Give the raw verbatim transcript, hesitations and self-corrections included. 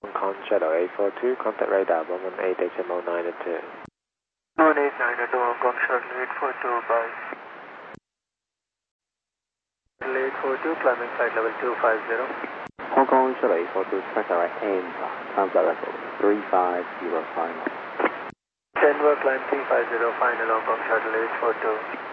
Hong Kong Shuttle eight four two, contact radar one one eight decimal nine two. one eight nine two, Hong Kong Shuttle eight four two, bye. eight four two, climbing flight level two five zero. Hong Kong Shuttle eight four two, expect direct enter. Time flight record three five zero five. Denver, climb three five zero, final Hong Kong Shuttle eight four two.